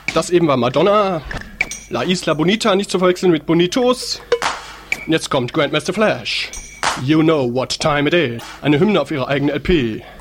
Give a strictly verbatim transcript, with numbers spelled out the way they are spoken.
Das eben war Madonna. La Isla Bonita, nicht zu verwechseln mit Bonitos. Und jetzt kommt Grandmaster Flash. You know what time it is. Eine Hymne auf ihrer eigenen L P.